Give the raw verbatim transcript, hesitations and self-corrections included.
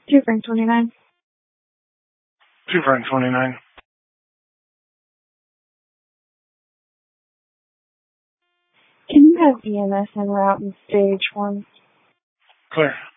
Two Frank twenty-nine. Two Frank twenty-nine. Can you have E M S en route in stage one? Clear.